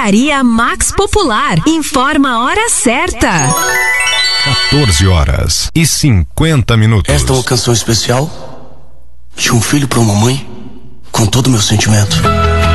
Drogaria Max Popular. Informa a hora certa. 14h50. Esta é uma canção especial de um filho para uma mãe, com todo o meu sentimento.